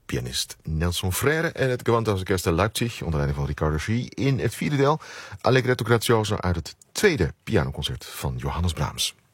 pianist Nelson Freire en het Gewandhausorchester Leipzig onder leiding van Riccardo Schie in het vierde deel Allegretto Grazioso uit het tweede pianoconcert van Johannes Brahms.